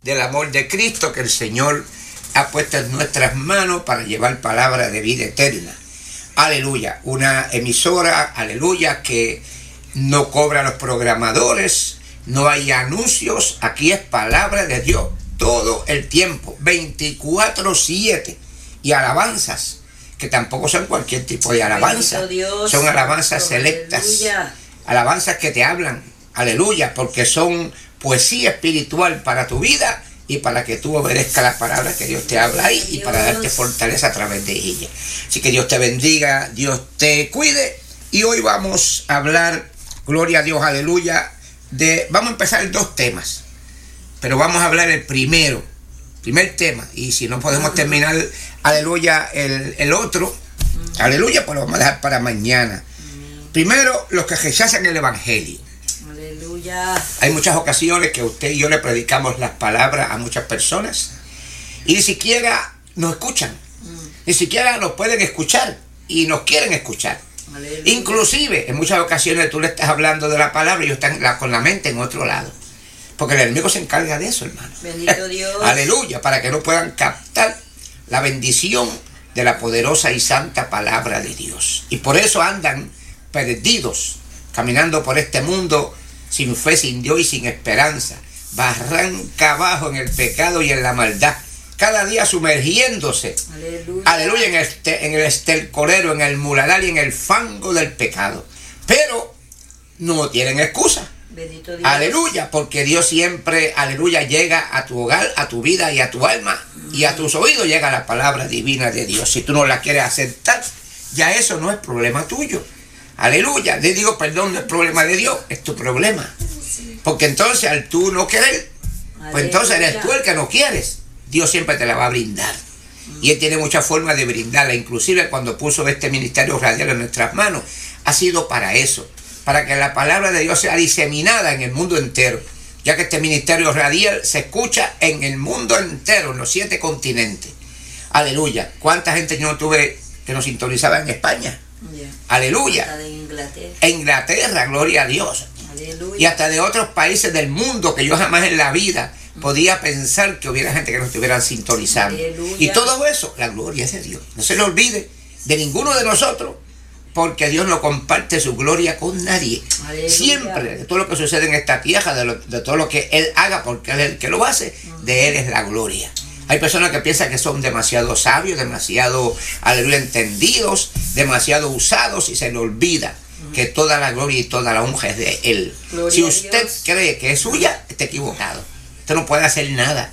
del amor de Cristo que el Señor ha puesto en nuestras manos para llevar palabra de vida eterna. Aleluya. Una emisora, aleluya, que no cobra a los programadores, no hay anuncios, aquí es palabra de Dios todo el tiempo, 24/7, y alabanzas, que tampoco son cualquier tipo de alabanza, son alabanzas selectas, alabanzas que te hablan, aleluya, porque son poesía espiritual para tu vida y para que tú obedezcas las palabras que Dios te habla ahí y para darte fortaleza a través de ella. Así que Dios te bendiga, Dios te cuide, y hoy vamos a hablar, gloria a Dios, aleluya, vamos a empezar 2 temas, pero vamos a hablar el primer tema, y si no podemos terminar, aleluya, el otro, aleluya, pues lo vamos a dejar para mañana. Primero, los que rechazan el evangelio. Aleluya. Hay muchas ocasiones que usted y yo le predicamos las palabras a muchas personas y ni siquiera nos escuchan, ni siquiera nos pueden escuchar y nos quieren escuchar. Aleluya. Inclusive, en muchas ocasiones tú le estás hablando de la palabra y ellos están con la mente en otro lado. Porque el enemigo se encarga de eso, hermano. Bendito Dios. Aleluya, para que no puedan captar la bendición de la poderosa y santa palabra de Dios. Y por eso andan perdidos, caminando por este mundo sin fe, sin Dios y sin esperanza. Barranca abajo en el pecado y en la maldad. Cada día sumergiéndose, aleluya, en el estercolero, en el muladar y en el fango del pecado. Pero no tienen excusa. Bendito Dios. Aleluya, porque Dios siempre, aleluya, llega a tu hogar, a tu vida y a tu alma, y a tus oídos llega la palabra divina de Dios. Si tú no la quieres aceptar, ya eso no es problema tuyo. Aleluya, le digo, perdón, no es problema de Dios, es tu problema. Porque entonces al tú no querer, pues entonces eres tú el que no quieres. Dios siempre te la va a brindar. Y Él tiene muchas formas de brindarla. Inclusive cuando puso este ministerio radial en nuestras manos, ha sido para eso. Para que la palabra de Dios sea diseminada en el mundo entero. Ya que este ministerio radial se escucha en el mundo entero, en los 7 continentes. Aleluya. ¿Cuánta gente yo no tuve que nos sintonizaba en España? Yeah. Aleluya. Hasta de Inglaterra. En Inglaterra, gloria a Dios. Aleluya. Y hasta de otros países del mundo que yo jamás en la vida podía pensar que hubiera gente que nos estuvieran sintonizando. Aleluya. Y todo eso, la gloria es de Dios. No se le olvide de ninguno de nosotros, porque Dios no comparte su gloria con nadie. Aleluya. Siempre, de todo lo que sucede en esta tierra, de todo lo que Él haga, porque Él es el que lo hace, de Él es la gloria. Hay personas que piensan que son demasiado sabios, demasiado, aleluya, entendidos, demasiado usados, y se le olvida que toda la gloria y toda la honra es de Él. Gloria si usted cree que es suya, está equivocado. Usted no puede hacer nada.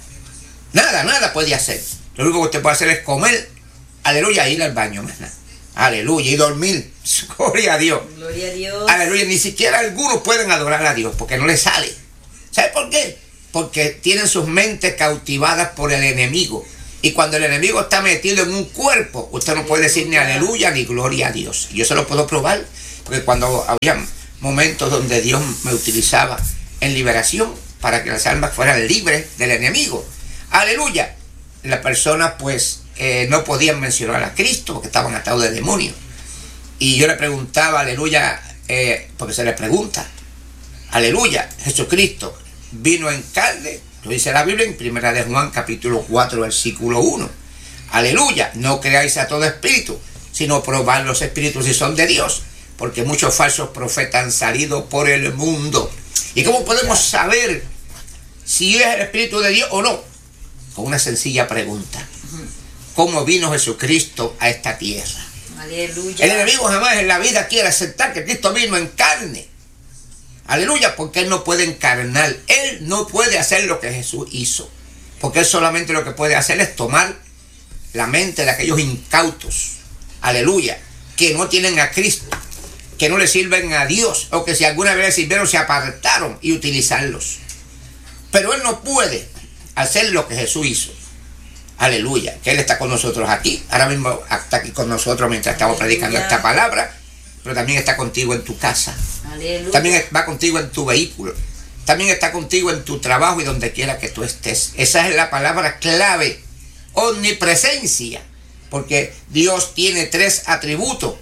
Nada puede hacer. Lo único que usted puede hacer es comer, aleluya, ir al baño, más nada. Aleluya, y dormir. Gloria a Dios. Gloria a Dios. Aleluya, ni siquiera algunos pueden adorar a Dios porque no les sale. ¿Sabe por qué? Porque tienen sus mentes cautivadas por el enemigo. Y cuando el enemigo está metido en un cuerpo, usted no puede decir ni aleluya ni gloria a Dios. Y yo se lo puedo probar, porque cuando había momentos donde Dios me utilizaba en liberación para que las almas fueran libres del enemigo, aleluya, las personas pues no podían mencionar a Cristo porque estaban atados de demonios. Y yo le preguntaba, aleluya, porque se le pregunta, aleluya, Jesucristo vino en carne, lo dice la Biblia en 1 de Juan capítulo 4 versículo 1. Aleluya, no creáis a todo espíritu, sino probad los espíritus si son de Dios, porque muchos falsos profetas han salido por el mundo. ¿Y cómo podemos saber si es el espíritu de Dios o no? Con una sencilla pregunta: ¿cómo vino Jesucristo a esta tierra? Aleluya. El enemigo jamás en la vida quiere aceptar que Cristo vino en carne. Aleluya, porque Él no puede encarnar. Él no puede hacer lo que Jesús hizo. Porque Él solamente lo que puede hacer es tomar la mente de aquellos incautos. Aleluya, que no tienen a Cristo, que no le sirven a Dios, o que si alguna vez le sirvieron se apartaron, y utilizarlos. Pero Él no puede hacer lo que Jesús hizo. Aleluya, que Él está con nosotros aquí. Ahora mismo está aquí con nosotros mientras estamos predicando esta palabra. Pero también está contigo en tu casa. Aleluya. También va contigo en tu vehículo. También está contigo en tu trabajo y donde quiera que tú estés. Esa es la palabra clave: omnipresencia. Porque Dios tiene 3 atributos.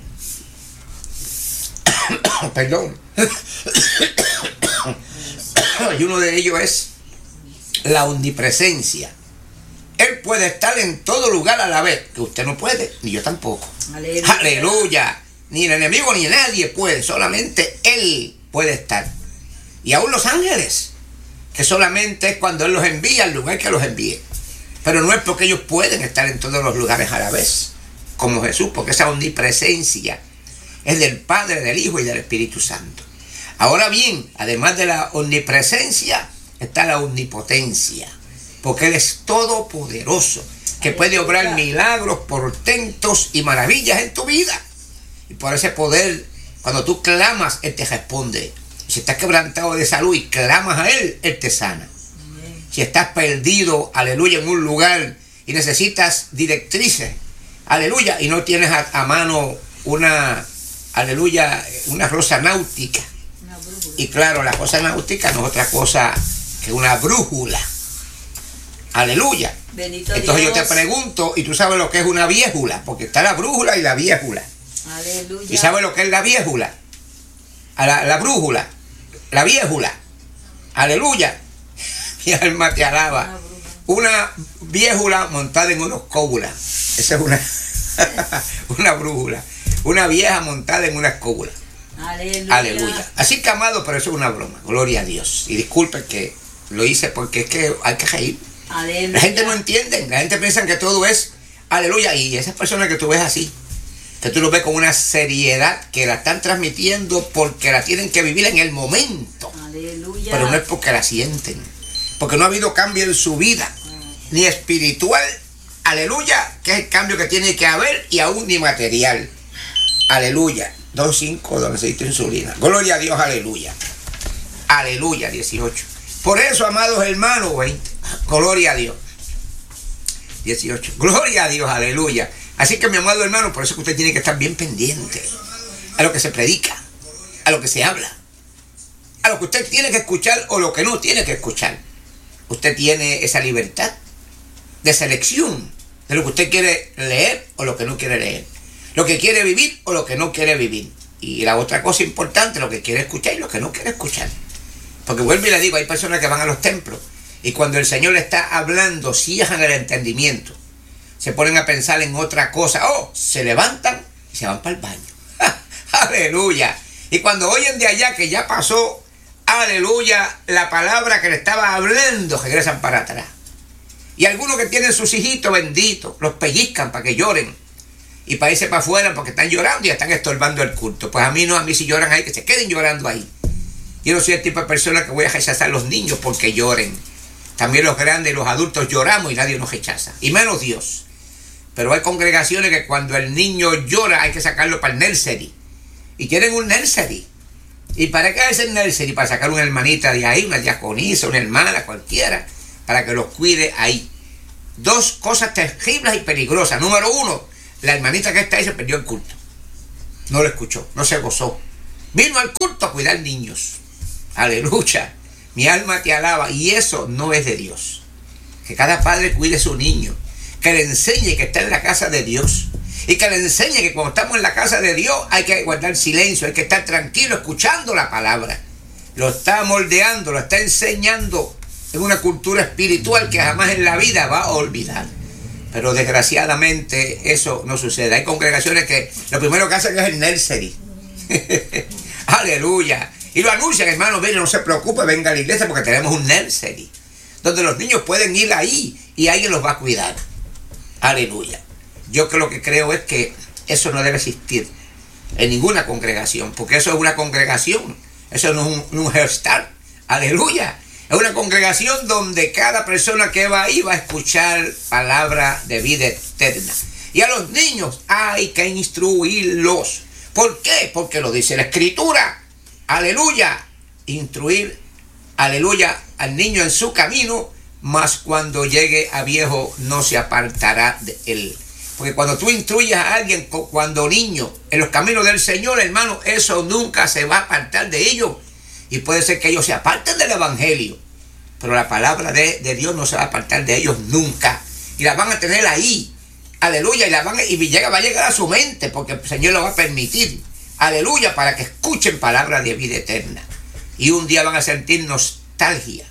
Perdón. Y uno de ellos es la omnipresencia. Él puede estar en todo lugar a la vez, que usted no puede, ni yo tampoco. Aleluya. Aleluya. Ni el enemigo ni nadie puede, solamente Él puede estar. Y aún los ángeles, que solamente es cuando Él los envía al lugar que los envíe. Pero no es porque ellos pueden estar en todos los lugares a la vez, como Jesús, porque esa omnipresencia es del Padre, del Hijo y del Espíritu Santo. Ahora bien, además de la omnipresencia, está la omnipotencia, porque Él es todopoderoso, que puede obrar milagros, portentos y maravillas en tu vida. Y por ese poder, cuando tú clamas, Él te responde. Si estás quebrantado de salud y clamas a Él, Él te sana. Si estás perdido, aleluya, en un lugar y necesitas directrices, aleluya, y no tienes a mano una, aleluya, una rosa náutica. Y claro, la rosa náutica no es otra cosa que una brújula. Aleluya. Bendito Entonces Dios. yo te pregunto, y tú sabes lo que es una viejula, porque está la brújula y la viejula. Aleluya. ¿Y sabes lo que es la viejula? La brújula, la viejula. Aleluya. Mi alma te alaba. Una viejula montada en unos cóbulas. Esa es una brújula. Una vieja montada en una escóbula. Aleluya. Aleluya. Así que, amado, pero eso es una broma. Gloria a Dios. Y disculpen que lo hice porque es que hay que reír. Aleluya. La gente no entiende. La gente piensa que todo es aleluya. Y esas personas que tú ves así, que tú lo ves con una seriedad, que la están transmitiendo porque la tienen que vivir en el momento. Aleluya. Pero no es porque la sienten. Porque no ha habido cambio en su vida. Ni espiritual. Aleluya. Que es el cambio que tiene que haber. Y aún ni material. Aleluya. 2.5 de aceite de insulina. Gloria a Dios. Aleluya. Aleluya. 18. Por eso, amados hermanos, 20. Gloria a Dios. 18. Gloria a Dios. Aleluya. Así que, mi amado hermano, por eso que usted tiene que estar bien pendiente a lo que se predica, a lo que se habla, a lo que usted tiene que escuchar o lo que no tiene que escuchar. Usted tiene esa libertad de selección de lo que usted quiere leer o lo que no quiere leer, lo que quiere vivir o lo que no quiere vivir. Y la otra cosa importante, lo que quiere escuchar y lo que no quiere escuchar. Porque vuelvo y le digo, hay personas que van a los templos y cuando el Señor está hablando, cierran el entendimiento. Se ponen a pensar en otra cosa. Se levantan y se van para el baño. Aleluya. Y cuando oyen de allá que ya pasó, aleluya, la palabra que le estaba hablando, regresan para atrás. Y algunos que tienen sus hijitos benditos, los pellizcan para que lloren. Y para irse para afuera porque están llorando y están estorbando el culto. Pues a mí no, a mí si lloran ahí, que se queden llorando ahí. Yo no soy el tipo de persona que voy a rechazar a los niños porque lloren. También los grandes y los adultos lloramos y nadie nos rechaza. Y menos Dios. Pero hay congregaciones que cuando el niño llora hay que sacarlo para el nursery. Y tienen un nursery. ¿Y para qué es el nursery? Para sacar una hermanita de ahí, una diaconisa, una hermana, cualquiera, para que los cuide ahí. Dos cosas terribles y peligrosas. Número uno, la hermanita que está ahí se perdió el culto. No lo escuchó, no se gozó. Vino al culto a cuidar niños. Aleluya. Mi alma te alaba. Y eso no es de Dios. Que cada padre cuide a su niño. Que le enseñe que está en la casa de Dios. Y que le enseñe que cuando estamos en la casa de Dios hay que guardar silencio, hay que estar tranquilo escuchando la palabra. Lo está moldeando, lo está enseñando en una cultura espiritual que jamás en la vida va a olvidar. Pero desgraciadamente eso no sucede. Hay congregaciones que lo primero que hacen es el nursery. Aleluya. Y lo anuncian, hermano, mire, no se preocupe, venga a la iglesia porque tenemos un nursery. Donde los niños pueden ir ahí y alguien los va a cuidar. Aleluya. Yo lo que creo es que eso no debe existir en ninguna congregación, porque eso es una congregación, eso no es un hairstyle. Aleluya. Es una congregación donde cada persona que va ahí va a escuchar palabra de vida eterna. Y a los niños hay que instruirlos. ¿Por qué? Porque lo dice la Escritura. Aleluya. Instruir, aleluya, al niño en su camino, mas cuando llegue a viejo no se apartará de él. Porque cuando tú instruyes a alguien, cuando niño, en los caminos del Señor, hermano, eso nunca se va a apartar de ellos. Y puede ser que ellos se aparten del Evangelio, pero la palabra de Dios no se va a apartar de ellos nunca. Y la van a tener ahí. Aleluya. Y va a llegar a su mente, porque el Señor lo va a permitir. Aleluya, para que escuchen palabra de vida eterna. Y un día van a sentir nostalgia.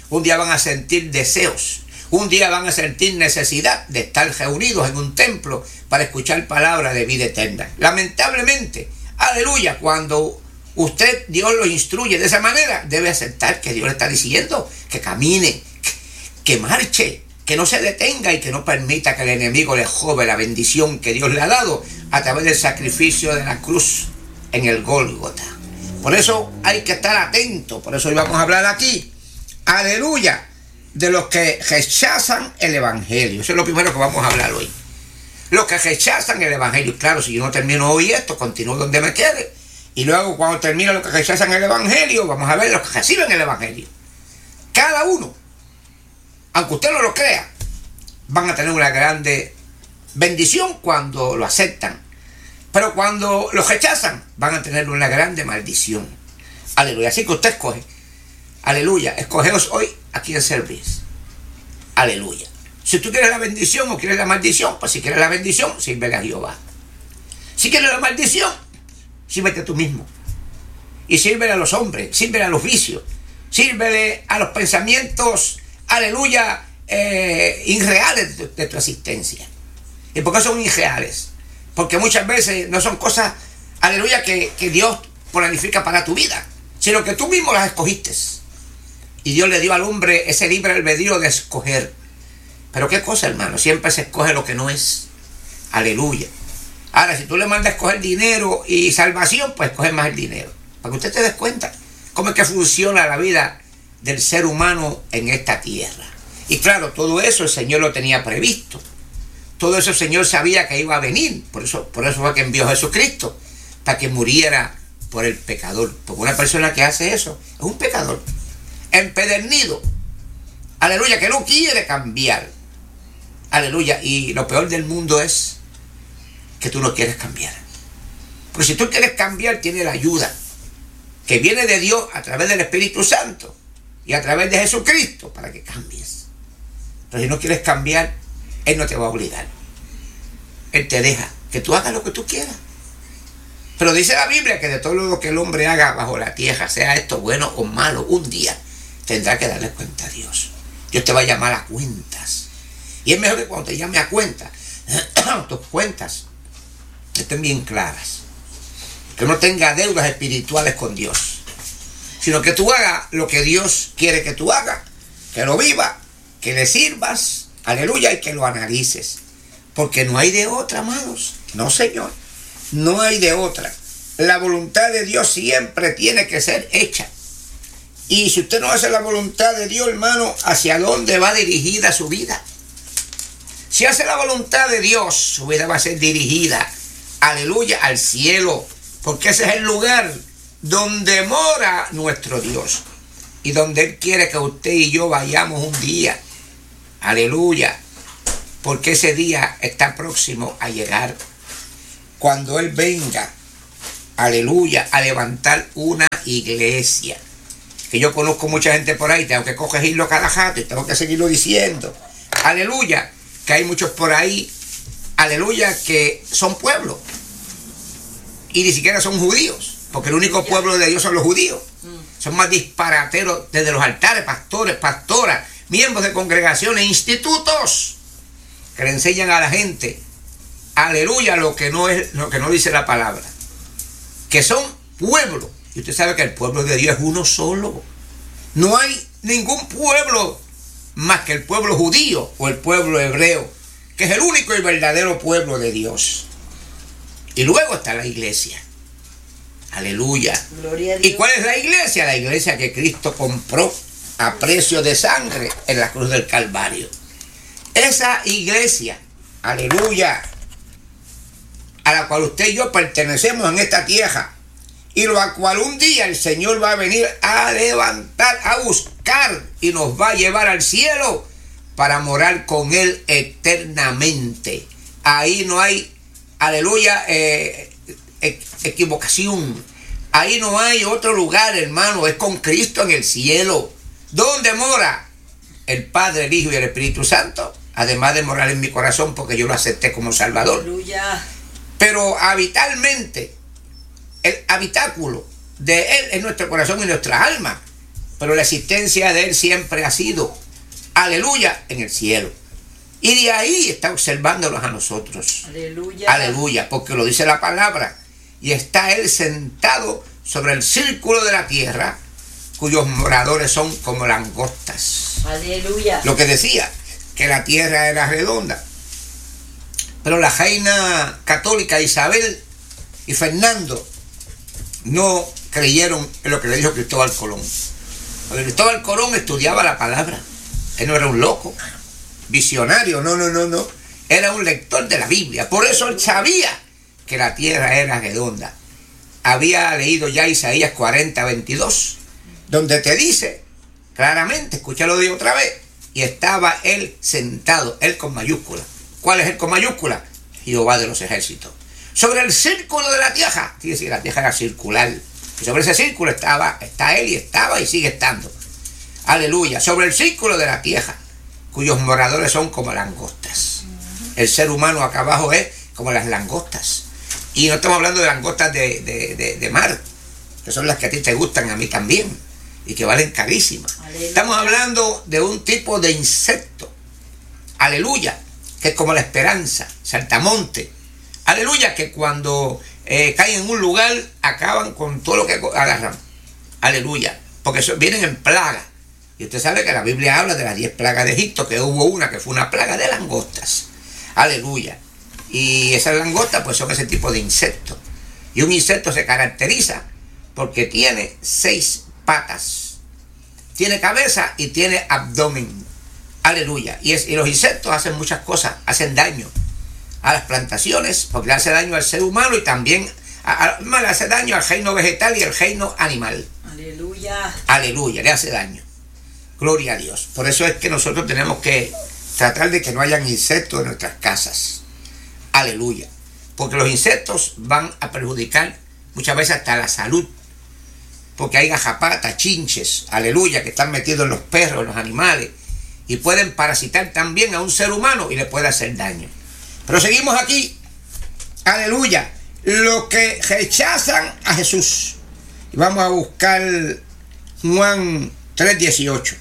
Un día van a sentir deseos. Un día van a sentir necesidad de estar reunidos en un templo para escuchar palabras de vida eterna. Lamentablemente, aleluya, cuando Dios lo instruye de esa manera, debe aceptar que Dios le está diciendo que camine, que marche, que no se detenga y que no permita que el enemigo le robe la bendición que Dios le ha dado a través del sacrificio de la cruz en el Gólgota. Por eso hay que estar atento. Por eso hoy vamos a hablar aquí, aleluya, de los que rechazan el evangelio. Eso es lo primero que vamos a hablar hoy. Los que rechazan el evangelio. Claro, si yo no termino hoy esto, continúo donde me quede. Y luego cuando termine los que rechazan el evangelio, vamos a ver los que reciben el evangelio. Cada uno, aunque usted no lo crea, van a tener una grande bendición cuando lo aceptan. Pero cuando lo rechazan, van a tener una grande maldición. Aleluya. Así que usted escoge. Aleluya. Escogeos hoy a quién servís. Aleluya. Si tú quieres la bendición o quieres la maldición, pues si quieres la bendición, sírvele a Jehová. Si quieres la maldición, sírvete tú mismo. Y sírvele a los hombres, sírvele a los vicios, sírvele a los pensamientos, aleluya, irreales de tu existencia. ¿Y por qué son irreales? Porque muchas veces no son cosas, aleluya, que Dios planifica para tu vida, sino que tú mismo las escogiste. Y Dios le dio al hombre ese libre albedrío de escoger. Pero qué cosa, hermano, siempre se escoge lo que no es. Aleluya. Ahora, si tú le mandas a escoger dinero y salvación, pues escoge más el dinero. Para que usted te des cuenta cómo es que funciona la vida del ser humano en esta tierra. Y claro, todo eso el Señor lo tenía previsto. Todo eso el Señor sabía que iba a venir. Por eso fue que envió a Jesucristo, para que muriera por el pecador. Porque una persona que hace eso es un pecador empedernido. Aleluya, que no quiere cambiar. Aleluya. Y lo peor del mundo es que tú no quieres cambiar. Porque si tú quieres cambiar, tiene la ayuda que viene de Dios a través del Espíritu Santo y a través de Jesucristo para que cambies. Pero si no quieres cambiar, Él no te va a obligar. Él te deja que tú hagas lo que tú quieras. Pero dice la Biblia que de todo lo que el hombre haga bajo la tierra, sea esto bueno o malo, un día tendrá que darle cuenta a Dios. Dios te va a llamar a cuentas. Y es mejor que cuando te llame a cuentas, tus cuentas estén bien claras. Que no tenga deudas espirituales con Dios, sino que tú hagas lo que Dios quiere que tú hagas, que lo vivas, que le sirvas, aleluya, y que lo analices. Porque no hay de otra, amados. No, Señor, no hay de otra. La voluntad de Dios siempre tiene que ser hecha. Y si usted no hace la voluntad de Dios, hermano, ¿hacia dónde va dirigida su vida? Si hace la voluntad de Dios, su vida va a ser dirigida, aleluya, al cielo. Porque ese es el lugar donde mora nuestro Dios. Y donde Él quiere que usted y yo vayamos un día. Aleluya. Porque ese día está próximo a llegar. Cuando Él venga, aleluya, a levantar una iglesia. Que yo conozco mucha gente por ahí, tengo que corregirlo cada rato y tengo que seguirlo diciendo. Aleluya, que hay muchos por ahí, aleluya, que son pueblos. Y ni siquiera son judíos, porque el único pueblo de Dios son los judíos. Son más disparateros desde los altares, pastores, pastoras, miembros de congregaciones, institutos, que le enseñan a la gente, aleluya, lo que no dice la palabra. Que son pueblos. Y usted sabe que el pueblo de Dios es uno solo. No hay ningún pueblo más que el pueblo judío o el pueblo hebreo, que es el único y verdadero pueblo de Dios. Y luego está la iglesia. Aleluya. Gloria a Dios. ¿Y cuál es la iglesia? La iglesia que Cristo compró a precio de sangre en la cruz del Calvario. Esa iglesia, aleluya, a la cual usted y yo pertenecemos en esta tierra, y la cual un día el Señor va a venir a levantar, a buscar, y nos va a llevar al cielo para morar con Él eternamente. Ahí no hay, aleluya, equivocación. Ahí no hay otro lugar, hermano. Es con Cristo en el cielo. ¿Dónde mora? El Padre, el Hijo y el Espíritu Santo. Además de morar en mi corazón, porque yo lo acepté como Salvador. Aleluya. Pero habitalmente, el habitáculo de Él es nuestro corazón y nuestra alma. pero la existencia de Él siempre ha sido, aleluya, en el cielo. Y de ahí está observándolos a nosotros. Aleluya. Aleluya, porque lo dice la palabra. Y está Él sentado sobre el círculo de la tierra, cuyos moradores son como langostas. Aleluya. Lo que decía, que la tierra era redonda. Pero la reina católica Isabel y Fernando no creyeron en lo que le dijo Cristóbal Colón. Porque Cristóbal Colón estudiaba la palabra. Él no era un loco, visionario, no. Era un lector de la Biblia. Por eso él sabía que la tierra era redonda. Había leído ya Isaías 40:22, donde te dice claramente, escúchalo de otra vez, y estaba él sentado, él con mayúscula. ¿Cuál es el con mayúscula? Jehová de los ejércitos. Sobre el círculo de la tierra, fíjese, la tierra era circular, y sobre ese círculo está él y estaba y sigue estando. Aleluya, sobre el círculo de la tierra, cuyos moradores son como langostas. El ser humano acá abajo es como las langostas. Y no estamos hablando de langostas de mar, que son las que a ti te gustan, a mí también, y que valen carísimas. Aleluya. Estamos hablando de un tipo de insecto, aleluya, que es como la esperanza, saltamonte, aleluya, que cuando caen en un lugar acaban con todo lo que agarran, aleluya, porque vienen en plaga. Y usted sabe que la Biblia habla de las 10 plagas de Egipto, que hubo una que fue una plaga de langostas, aleluya. Y esas langostas pues son ese tipo de insectos. Y un insecto se caracteriza porque tiene 6 patas. Tiene cabeza y tiene abdomen. Aleluya. Y los insectos hacen muchas cosas. Hacen daño a las plantaciones, porque le hace daño al ser humano y también le hace daño al reino vegetal y al reino animal. Aleluya. Aleluya, le hace daño. Gloria a Dios. Por eso es que nosotros tenemos que tratar de que no hayan insectos en nuestras casas. Aleluya. Porque los insectos van a perjudicar muchas veces hasta la salud. Porque hay gajapatas, chinches, aleluya, que están metidos en los perros, en los animales. Y pueden parasitar también a un ser humano y le puede hacer daño. Pero seguimos aquí. Aleluya. Los que rechazan a Jesús. Y vamos a buscar Juan 3:18.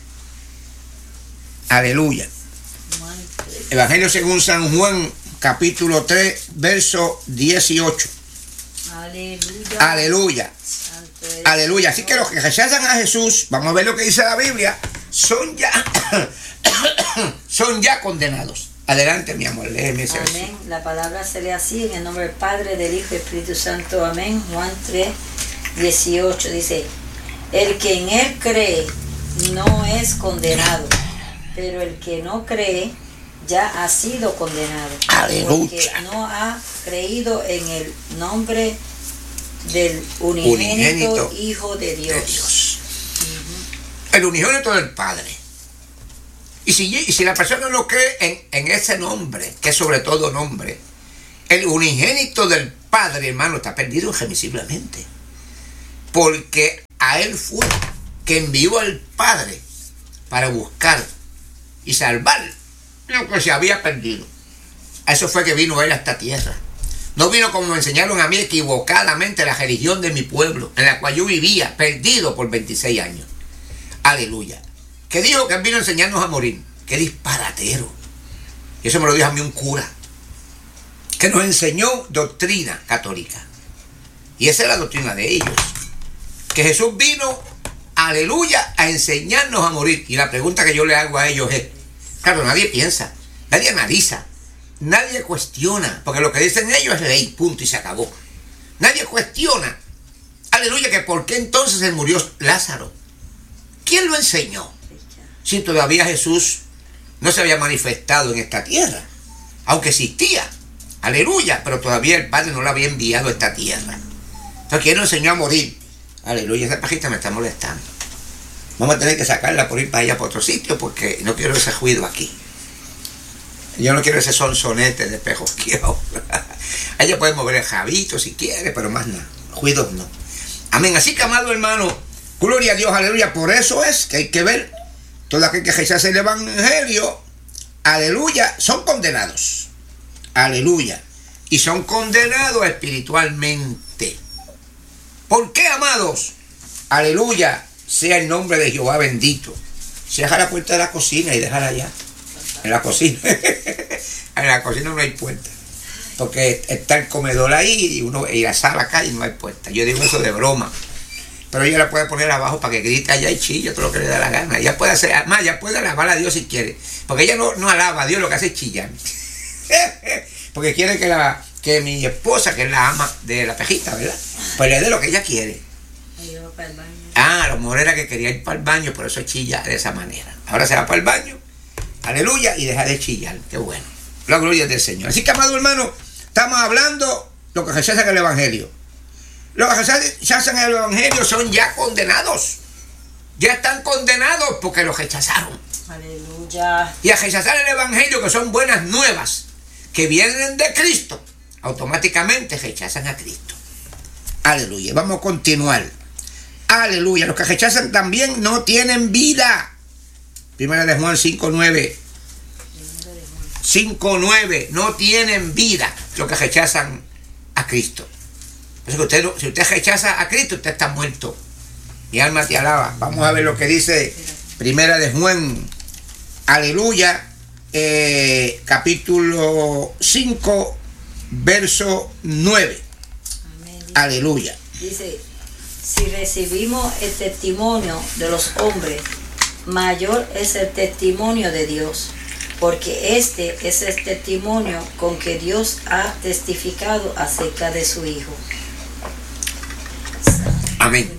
Aleluya. Evangelio según San Juan, capítulo 3, verso 18. Aleluya. Aleluya. Aleluya. Así que los que rechazan a Jesús, vamos a ver lo que dice la Biblia, son ya condenados. Adelante, mi amor, léeme ese Amén. versículo. La palabra se lee así, en el nombre del Padre, del Hijo y del Espíritu Santo. Amén. Juan 3:18 dice: el que en él cree no es condenado, pero el que no cree ya ha sido condenado. Aleluya. Porque no ha creído en el nombre del unigénito Hijo de Dios. El unigénito del Padre. Y si la persona no cree en ese nombre, que es sobre todo nombre, el unigénito del Padre, hermano, está perdido irremisiblemente. Porque a él fue que envió al Padre para buscar y salvar lo que se había perdido. A eso fue que vino él a esta tierra. No vino como me enseñaron a mí equivocadamente la religión de mi pueblo, en la cual yo vivía, perdido por 26 años. Aleluya. Que dijo que él vino a enseñarnos a morir. Qué disparatero. Y eso me lo dijo a mí un cura, que nos enseñó doctrina católica. Y esa es la doctrina de ellos. Que Jesús vino, aleluya, a enseñarnos a morir. Y la pregunta que yo le hago a ellos es, claro, nadie piensa, nadie analiza, nadie cuestiona, porque lo que dicen ellos es ley, punto, y se acabó. Nadie cuestiona, aleluya, que por qué entonces se murió Lázaro. ¿Quién lo enseñó? Si todavía Jesús no se había manifestado en esta tierra, aunque existía, aleluya, pero todavía el Padre no lo había enviado a esta tierra. Entonces, ¿quién lo enseñó a morir? Aleluya, esa pajita me está molestando. Vamos a tener que sacarla por ir para allá, para otro sitio, porque no quiero ese ruido aquí. Yo no quiero ese sonsonete de pejosqueo. Ella puede mover el jabito si quiere, pero más nada. Ruidos no. Amén. Así que, amado hermano, gloria a Dios, aleluya. Por eso es que hay que ver, todo aquel que rechaza el evangelio, aleluya, son condenados. Aleluya. Y son condenados espiritualmente. ¿Por qué, amados? Aleluya. sea el nombre de Jehová bendito. Cierra la puerta de la cocina y déjala allá. En la cocina. En la cocina no hay puerta. Porque está el comedor ahí y la sala acá y no hay puerta. Yo digo eso de broma. Pero ella la puede poner abajo para que grite allá y chille todo lo que le da la gana. Ella puede hacer, además, ella puede alabar a Dios si quiere. Porque ella no alaba a Dios, lo que hace es chillar. Porque quiere que mi esposa, que es la ama de la pejita, ¿verdad? Pues le dé lo que ella quiere. A lo mejor era que quería ir para el baño, por eso chilla de esa manera. Ahora se va para el baño, aleluya, y deja de chillar. Qué bueno. La gloria del Señor. Así que, amado hermano, estamos hablando lo que rechazan el Evangelio. Los que rechazan el Evangelio son ya condenados. Ya están condenados porque los rechazaron. Aleluya. Y al rechazar el Evangelio, que son buenas nuevas, que vienen de Cristo, automáticamente rechazan a Cristo. Aleluya. Vamos a continuar. Aleluya. Los que rechazan también no tienen vida. Primera de Juan 5:9. 5:9. No tienen vida los que rechazan a Cristo. Eso que si usted rechaza a Cristo, usted está muerto. Mi alma te alaba. Vamos a ver lo que dice Primera de Juan. Aleluya. Capítulo 5, verso 9. Amén. Aleluya. Dice, si recibimos el testimonio de los hombres, mayor es el testimonio de Dios, porque este es el testimonio con que Dios ha testificado acerca de su Hijo. Amén.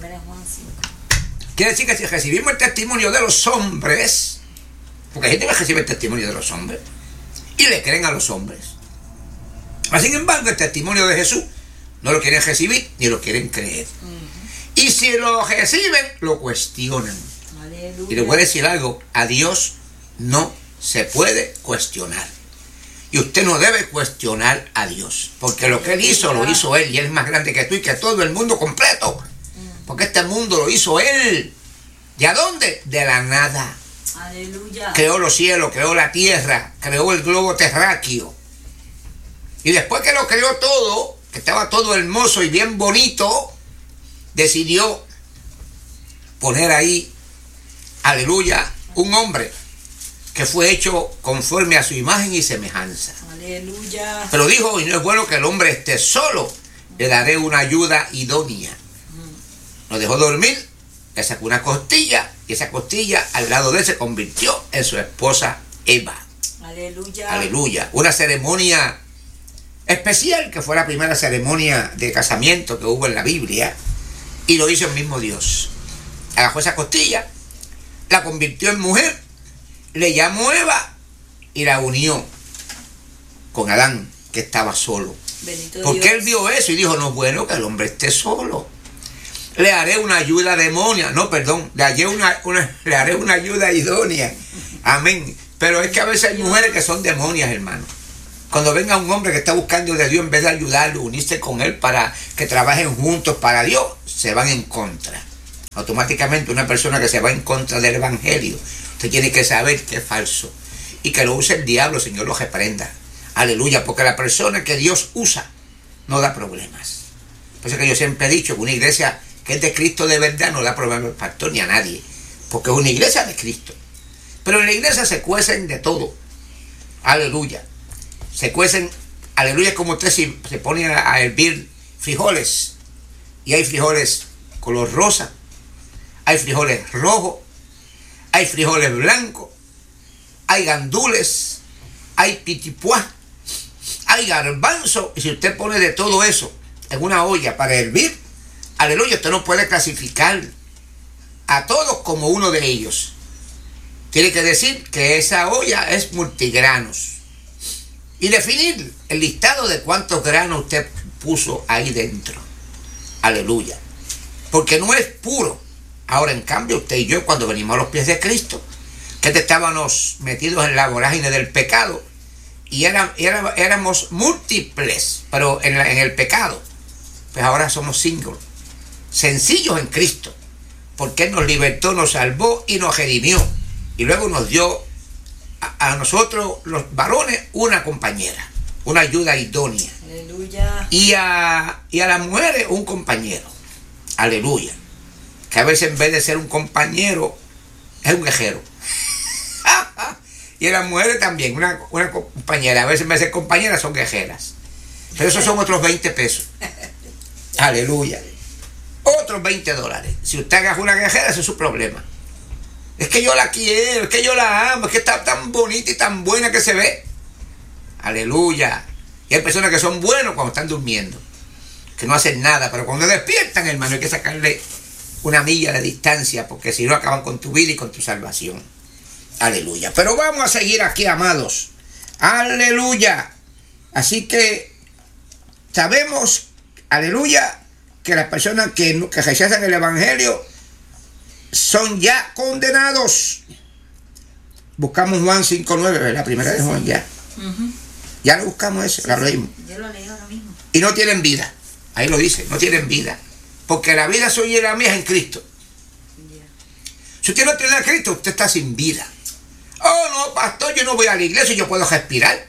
Quiere decir que si recibimos el testimonio de los hombres, porque hay gente que recibe el testimonio de los hombres y le creen a los hombres. Sin embargo, el testimonio de Jesús no lo quieren recibir ni lo quieren creer. Y si lo reciben, lo cuestionan. Aleluya. Y les voy a decir algo, a Dios no se puede cuestionar. Y usted no debe cuestionar a Dios, porque lo que Él hizo, lo hizo Él, y Él es más grande que tú y que todo el mundo completo. Porque este mundo lo hizo Él. ¿De a dónde? De la nada. Aleluya. Creó los cielos, creó la tierra, creó el globo terráqueo. Y después que lo creó todo, que estaba todo hermoso y bien bonito, decidió poner ahí, aleluya, un hombre que fue hecho conforme a su imagen y semejanza. Aleluya. Pero dijo, y no es bueno que el hombre esté solo, le daré una ayuda idónea. Lo dejó dormir, le sacó una costilla, y esa costilla al lado de él se convirtió en su esposa Eva. Aleluya. Aleluya. Una ceremonia especial, que fue la primera ceremonia de casamiento que hubo en la Biblia, y lo hizo el mismo Dios. Agarró esa costilla, la convirtió en mujer, le llamó Eva y la unió con Adán, que estaba solo. Bendito Porque Dios. él vio eso y dijo, no es bueno que el hombre esté solo. Le haré una ayuda demonia. No, perdón, le haré una ayuda idónea. Amén. Pero es que a veces hay mujeres que son demonias, hermano. Cuando venga un hombre que está buscando de Dios, en vez de ayudarlo, unirse con él para que trabajen juntos para Dios, se van en contra. Automáticamente una persona que se va en contra del Evangelio, usted tiene que saber que es falso. Y que lo use el diablo, Señor lo reprenda. Aleluya, porque la persona que Dios usa no da problemas. Por eso que yo siempre he dicho que una iglesia que es de Cristo de verdad no da problemas al pastor ni a nadie, porque es una iglesia de Cristo. Pero en la iglesia se cuecen de todo. Aleluya. Se cuecen, aleluya, como usted se pone a hervir frijoles. Y hay frijoles color rosa, hay frijoles rojos, hay frijoles blancos, hay gandules, hay pitipuá, hay garbanzo. Y si usted pone de todo eso en una olla para hervir, aleluya, usted no puede clasificar a todos como uno de ellos. Tiene que decir que esa olla es multigranos. Y definir el listado de cuántos granos usted puso ahí dentro. Aleluya. Porque no es puro. Ahora, en cambio, usted y yo, cuando venimos a los pies de Cristo, que estábamos metidos en la vorágine del pecado, y éramos múltiples, pero en el pecado, pues ahora somos singles, sencillos en Cristo, porque Él nos libertó, nos salvó y nos redimió. Y luego nos dio a nosotros, los varones, una compañera, una ayuda idónea. Aleluya. Y a las mujeres, un compañero. Aleluya. que a veces en vez de ser un compañero, es un quejero. Y en las mujeres también, una compañera, a veces en vez de ser compañeras son quejeras. Pero esos son otros 20 pesos. Aleluya. Otros $20. Si usted agarra una quejera, ese es su problema. Es que yo la quiero, es que yo la amo, es que está tan bonita y tan buena que se ve. Aleluya. Y hay personas que son buenos cuando están durmiendo, que no hacen nada, pero cuando despiertan, hermano, hay que sacarle una milla de distancia, porque si no acaban con tu vida y con tu salvación. Aleluya. Pero vamos a seguir aquí, amados. Aleluya. Así que sabemos, aleluya, que las personas que rechazan el evangelio son ya condenados. Buscamos Juan 5:9, la primera de Juan ya. Ya lo buscamos eso, lo leímos. Yo lo leí ahora mismo. Y no tienen vida. Ahí lo dice, no tienen vida. Porque la vida suya y la mía es en Cristo. Si usted no tiene a Cristo, usted está sin vida. Oh, no, pastor, yo no voy a la iglesia y yo puedo respirar.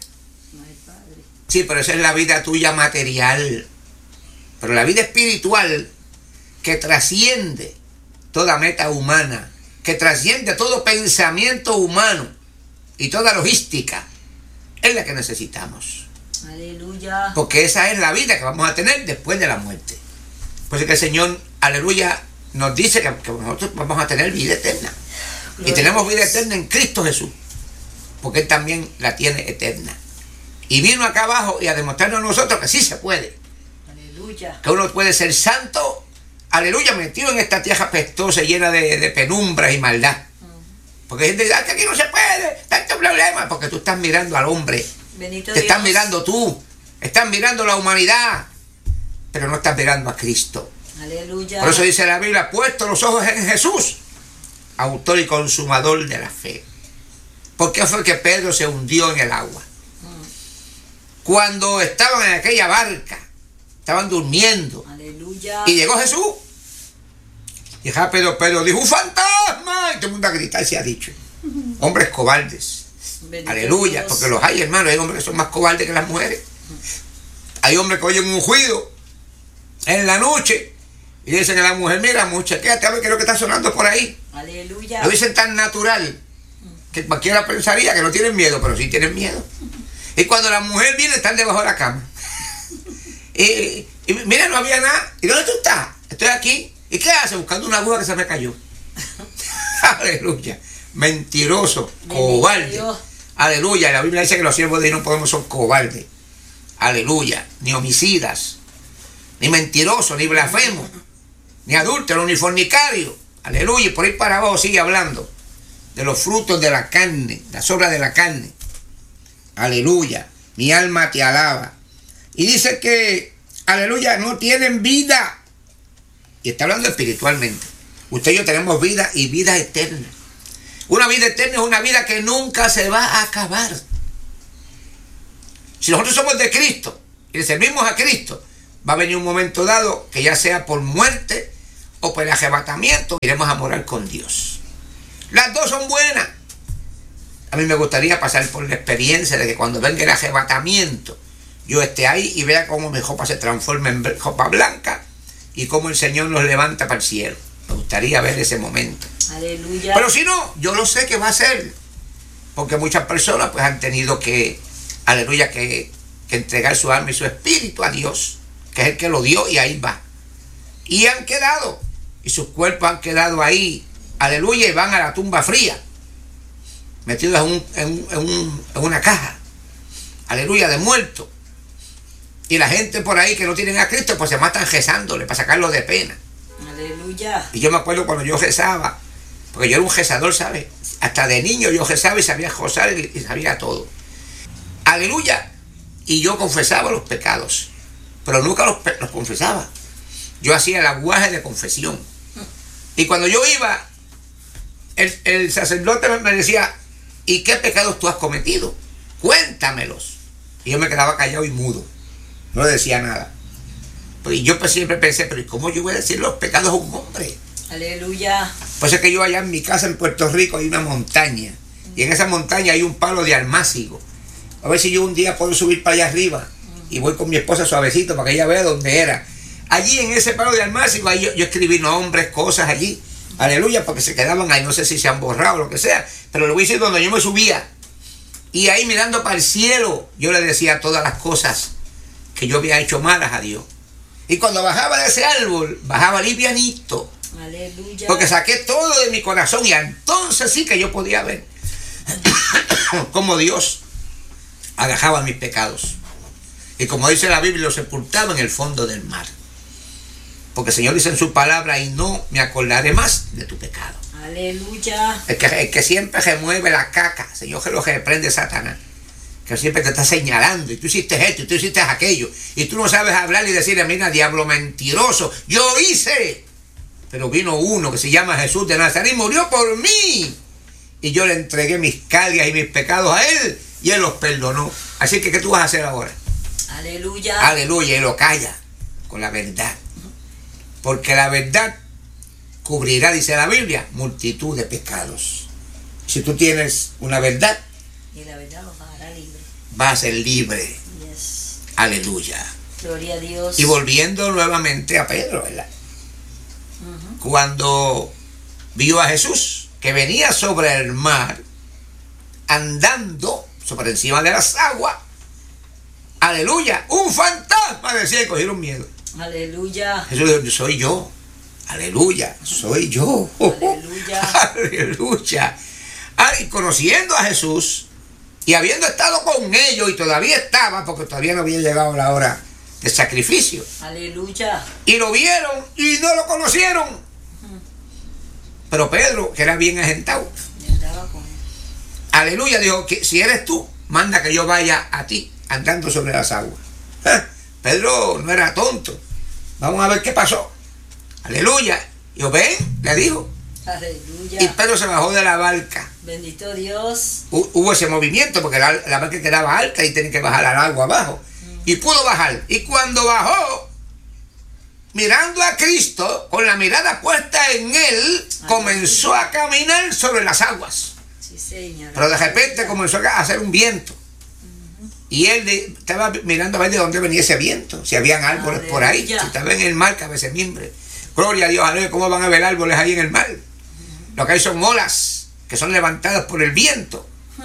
Sí, pero esa es la vida tuya material. Pero la vida espiritual, que trasciende toda meta humana, que trasciende todo pensamiento humano y toda logística, es la que necesitamos. Aleluya. Porque esa es la vida que vamos a tener después de la muerte. Pues es que el Señor, aleluya, nos dice que nosotros vamos a tener vida eterna. Gloria. Y tenemos vida eterna en Cristo Jesús, porque Él también la tiene eterna. Y vino acá abajo y a demostrarnos a nosotros que sí se puede. Aleluya. Que uno puede ser santo, aleluya, metido en esta tierra pestosa, llena de penumbras y maldad. Porque hay gente dice, que aquí no se puede, tanto problema, porque tú estás mirando al hombre. Bendito te Dios. Estás mirando tú, estás mirando la humanidad, pero no estás mirando a Cristo. Aleluya. Por eso dice la Biblia, puesto los ojos en Jesús, autor y consumador de la fe. ¿Por qué fue que Pedro se hundió en el agua? Cuando estaban en aquella barca, estaban durmiendo. Aleluya. Y llegó Jesús. Y Pedro dijo, ¡un fantasma! Y todo el mundo a gritar se ha dicho. Hombres cobardes. Bendito Aleluya. Dios. Porque los hay, hermanos. Hay hombres que son más cobardes que las mujeres. Hay hombres que oyen un ruido en la noche y dicen a la mujer, mira, muchacha, quédate a ver qué es lo que está sonando por ahí. Aleluya. Lo dicen tan natural que cualquiera pensaría que no tienen miedo, pero sí tienen miedo. Y cuando la mujer viene, están debajo de la cama. Y mira, no había nada. ¿Y dónde tú estás? Estoy aquí. ¿Y qué hace? Buscando una aguja que se me cayó. Aleluya. Mentiroso, cobarde. Aleluya. La Biblia dice que los siervos de Dios no podemos ser cobardes. Aleluya. Ni homicidas, ni mentirosos, ni blasfemos, ni adúlteros, ni fornicarios. Aleluya. Y por ahí para abajo sigue hablando de los frutos de la carne, las obras de la carne. Aleluya. Mi alma te alaba. Y dice que, aleluya, no tienen vida. Y está hablando espiritualmente. Usted y yo tenemos vida y vida eterna. Una vida eterna es una vida que nunca se va a acabar. Si nosotros somos de Cristo y le servimos a Cristo, va a venir un momento dado que ya sea por muerte o por arrebatamiento, iremos a morar con Dios. Las dos son buenas. A mí me gustaría pasar por la experiencia de que cuando venga el arrebatamiento, yo esté ahí y vea cómo mi ropa se transforma en ropa blanca y cómo el Señor nos levanta para el cielo. Me gustaría ver ese momento. Aleluya. Pero si no, yo lo sé que va a ser. Porque muchas personas pues han tenido que, aleluya, que entregar su alma y su espíritu a Dios, que es el que lo dio, y ahí va. Y han quedado, y sus cuerpos han quedado ahí, aleluya, y van a la tumba fría, metidos en una caja, aleluya, de muertos. Y la gente por ahí que no tienen a Cristo, pues se matan rezándole para sacarlo de pena. Aleluya. Y yo me acuerdo cuando yo rezaba, porque yo era un rezador, ¿sabes? Hasta de niño yo rezaba y sabía rezar y sabía todo. Aleluya. Y yo confesaba los pecados, pero nunca los confesaba. Yo hacía el aguaje de confesión. Y cuando yo iba, el sacerdote me decía, ¿y qué pecados tú has cometido? Cuéntamelos. Y yo me quedaba callado y mudo. No le decía nada. Pero yo siempre pensé, pero ¿y cómo yo voy a decir los pecados a un hombre? Aleluya. Pues es que yo allá en mi casa en Puerto Rico hay una montaña. Y en esa montaña hay un palo de almácigo. A ver si yo un día puedo subir para allá arriba. Y voy con mi esposa suavecito para que ella vea dónde era. allí en ese palo de Almácigo, ahí yo escribí nombres, cosas allí. Aleluya, porque se quedaban ahí, no sé si se han borrado o lo que sea, pero lo voy a decir donde yo me subía. Y ahí mirando para el cielo, yo le decía todas las cosas que yo había hecho malas a Dios. Y cuando bajaba de ese árbol, bajaba livianito. Aleluya. Porque saqué todo de mi corazón y entonces sí que yo podía ver cómo Dios agajaba mis pecados. Y como dice la Biblia, los sepultaba en el fondo del mar. Porque el Señor dice en su palabra, y no me acordaré más de tu pecado. Aleluya. El que siempre remueve la caca, Señor, que lo reprende Satanás. Que siempre te está señalando, y tú hiciste esto, y tú hiciste aquello, y tú no sabes hablar y decirle, mira, diablo mentiroso, yo hice. Pero vino uno que se llama Jesús de Nazaret y murió por mí. Y yo le entregué mis cargas y mis pecados a Él, y Él los perdonó. Así que, ¿qué tú vas a hacer ahora? Aleluya. Aleluya, y lo calla con la verdad. Porque la verdad cubrirá, dice la Biblia, multitud de pecados. Si tú tienes una verdad, y la verdad los hará libre. Vas a ser libre. Yes. Aleluya. Gloria a Dios. Y volviendo nuevamente a Pedro, ¿verdad? Cuando vio a Jesús que venía sobre el mar, andando sobre encima de las aguas, aleluya, un fantasma, decía, y cogieron miedo. Aleluya. Jesús dijo, soy yo. Aleluya, soy yo. Aleluya. Aleluya. Y conociendo a Jesús y habiendo estado con ellos, y todavía estaba, porque todavía no había llegado la hora del sacrificio. Aleluya. Y lo vieron y no lo conocieron. Pero Pedro, que era bien agentado, aleluya, dijo, que si eres tú, manda que yo vaya a ti andando sobre las aguas. Pedro no era tonto. Vamos a ver qué pasó. Aleluya. Y yo, ven, le dijo. Aleluya. Y Pedro se bajó de la barca. Bendito Dios. Hubo ese movimiento porque la barca quedaba alta y tenía que bajar al agua abajo. Y pudo bajar. Y cuando bajó, mirando a Cristo, con la mirada puesta en Él, comenzó a caminar sobre las aguas. Sí, señor. Pero de repente comenzó a hacer un viento. Y él estaba mirando a ver de dónde venía ese viento. Si habían árboles por ahí. Si estaba en el mar, que a veces mimbre. Gloria a Dios, aleluya. ¿Cómo van a ver árboles ahí en el mar? Lo que hay son olas que son levantadas por el viento.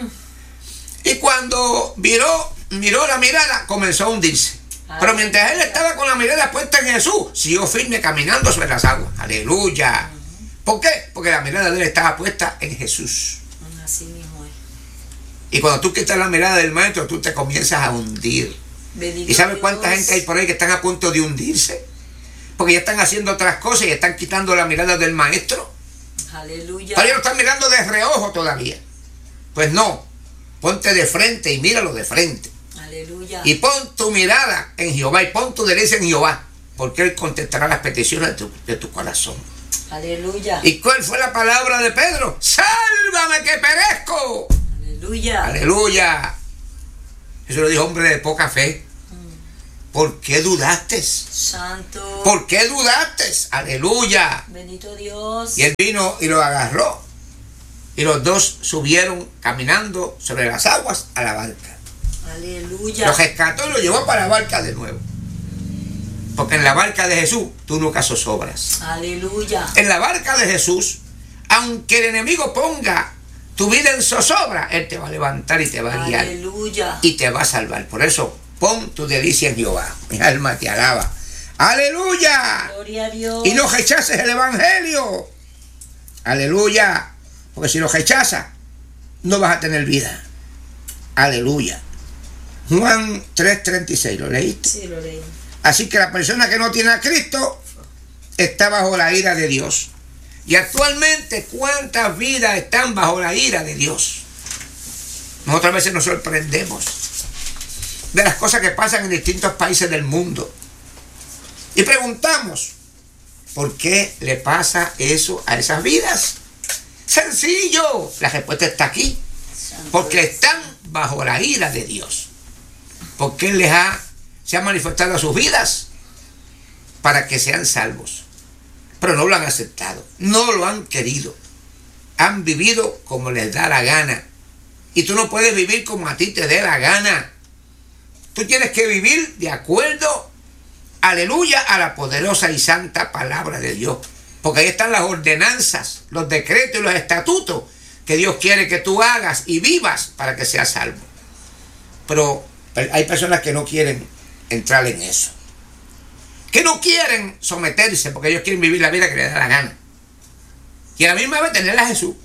Y cuando miró la mirada, comenzó a hundirse. Pero mientras él estaba con la mirada puesta en Jesús, siguió firme caminando sobre las aguas. Aleluya. ¿Por qué? Porque la mirada de él estaba puesta en Jesús. Así mismo es. Y cuando tú quitas la mirada del maestro, tú te comienzas a hundir. Bendito ¿Y sabes cuánta Dios. gente hay por ahí que están a punto de hundirse? Porque ya están haciendo otras cosas y están quitando la mirada del maestro. Aleluya. Pero ellos lo están mirando de reojo todavía. Pues no, ponte de frente y míralo de frente. Aleluya. Y pon tu mirada en Jehová y pon tu derecha en Jehová, porque Él contestará las peticiones de tu corazón. Aleluya. ¿Y cuál fue la palabra de Pedro? ¡Sálvame que perezco! Aleluya. Aleluya. Eso lo dijo hombre de poca fe. ¿Por qué dudaste? Santo. ¿Por qué dudaste? Aleluya. Bendito Dios. Y él vino y lo agarró. Y los dos subieron caminando sobre las aguas a la barca. Aleluya. Lo rescató y lo llevó para la barca de nuevo. Porque en la barca de Jesús tú nunca zozobras. Aleluya. En la barca de Jesús, aunque el enemigo ponga tu vida en zozobra, Él te va a levantar y te va a guiar. Aleluya. Y te va a salvar. Por eso, pon tu delicia en Jehová. Mi alma te alaba. ¡Aleluya! Gloria a Dios. Y no rechaces el evangelio. ¡Aleluya! Porque si lo rechazas, no vas a tener vida. ¡Aleluya! Juan 3:36, ¿lo leíste? Sí, lo leí. Así que la persona que no tiene a Cristo está bajo la ira de Dios. Y actualmente, ¿cuántas vidas están bajo la ira de Dios? Nosotros a veces nos sorprendemos de las cosas que pasan en distintos países del mundo. Y preguntamos, ¿por qué le pasa eso a esas vidas? Sencillo, la respuesta está aquí. Porque están bajo la ira de Dios. Porque Él se ha manifestado a sus vidas para que sean salvos. Pero no lo han aceptado, no lo han querido. Han vivido como les da la gana. Y tú no puedes vivir como a ti te dé la gana. Tú tienes que vivir de acuerdo aleluya, a la poderosa y santa palabra de Dios. Porque ahí están las ordenanzas, los decretos y los estatutos que Dios quiere que tú hagas y vivas para que seas salvo. Pero hay personas que no quieren entrar en eso, que no quieren someterse porque ellos quieren vivir la vida que les da la gana y a la misma vez tener a Jesús.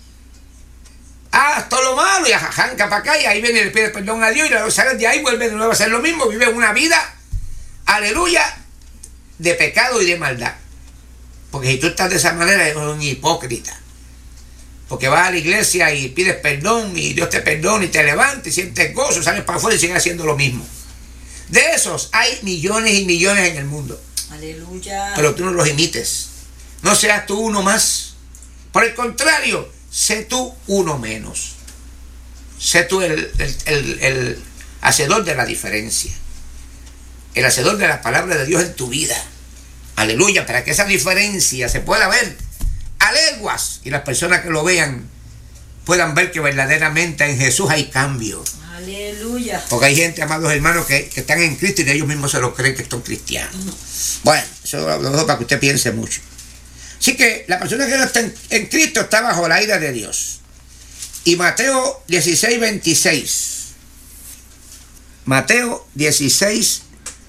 Todo lo malo y arranca para acá y ahí viene y le pide perdón a Dios y luego sale de ahí, vuelve de nuevo a hacer lo mismo, vive una vida, aleluya, de pecado y de maldad. Porque si tú estás de esa manera eres un hipócrita. Porque vas a la iglesia y pides perdón y Dios te perdona y te levanta y sientes gozo, sales para afuera y sigues haciendo lo mismo. De esos hay millones y millones en el mundo. Aleluya. Pero tú no los imites. No seas tú uno más. Por el contrario, sé tú uno menos. Sé tú el hacedor de la diferencia. El hacedor de la palabra de Dios en tu vida. Aleluya, para que esa diferencia se pueda ver a leguas y las personas que lo vean puedan ver que verdaderamente en Jesús hay cambio. Aleluya. Porque hay gente, amados hermanos, que están en Cristo y que ellos mismos se lo creen que son cristianos. Bueno, eso lo dejo para que usted piense mucho. Así que la persona que no está en Cristo está bajo la ira de Dios. Y Mateo 16, 26. Mateo 16,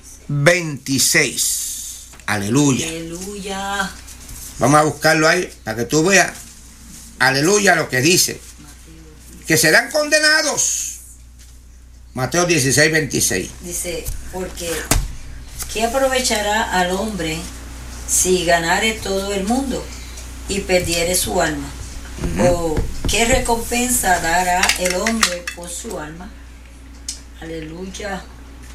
26. Aleluya. Aleluya. Vamos a buscarlo ahí para que tú veas. Aleluya lo que dice. Que serán condenados. Mateo 16, 26. Dice, porque ¿qué aprovechará al hombre si ganare todo el mundo y perdiere su alma? ¿O qué recompensa dará el hombre por su alma? Aleluya.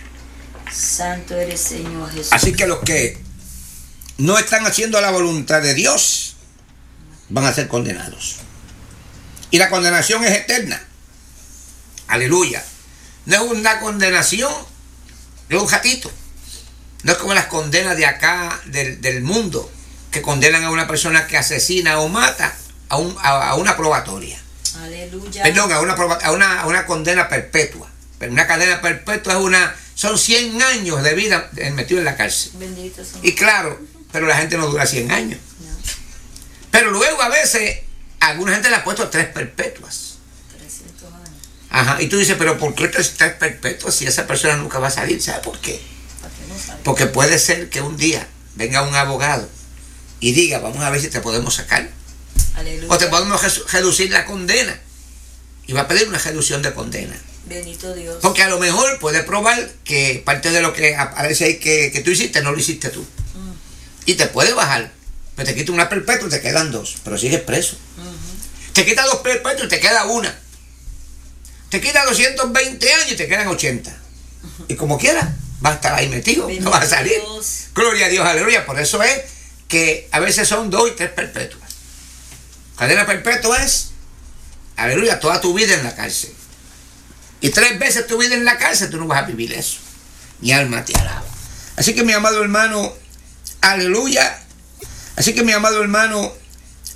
Santo eres, Señor Jesús. Así que los que no están haciendo la voluntad de Dios van a ser condenados. Y la condenación es eterna. Aleluya. No es una condenación de un ratito. No es como las condenas de acá, del mundo, que condenan a una persona que asesina o mata a una probatoria. Aleluya. Perdón, a una condena perpetua. Pero una cadena perpetua son 100 años de vida metido en la cárcel. Bendito sea. Y claro, pero la gente no dura 100 años. No. Pero luego a veces, alguna gente le ha puesto 3 perpetuas. 300 años. Ajá, y tú dices, pero ¿por qué 3 perpetuas si esa persona nunca va a salir? ¿Sabes por qué? Porque puede ser que un día venga un abogado y diga, vamos a ver si te podemos sacar. Aleluya. O te podemos reducir la condena. Y va a pedir una reducción de condena. Bendito Dios. Porque a lo mejor puede probar que parte de lo que aparece ahí que tú hiciste, no lo hiciste tú. Y te puede bajar. Pero te quita una perpetua y te quedan 2. Pero sigues preso. Te quita 2 perpetuas y te queda 1. Te quita 220 años y te quedan 80. Y como quiera, va a estar ahí metido. Bendito no va a salir. Dios. Gloria a Dios, aleluya. Por eso es que a veces son 2 y 3 perpetuas. Cadena perpetua es, aleluya, toda tu vida en la cárcel. Y 3 veces tu vida en la cárcel, tú no vas a vivir eso. Mi alma te alaba. Así que mi amado hermano, aleluya. Así que mi amado hermano,